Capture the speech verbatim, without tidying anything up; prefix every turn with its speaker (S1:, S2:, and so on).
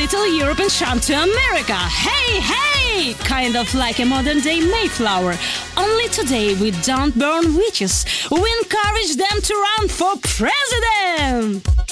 S1: little European charm to America. Hey, hey! Kind of like a modern-day Mayflower. Only today we don't burn witches. We encourage them to run for president!